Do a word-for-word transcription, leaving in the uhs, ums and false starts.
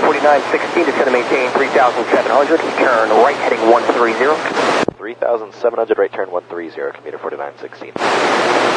forty-nine sixteen, descend to maintain three thousand seven hundred, turn right heading one three zero. three thousand seven hundred, right turn one three zero, commuter forty-nine sixteen.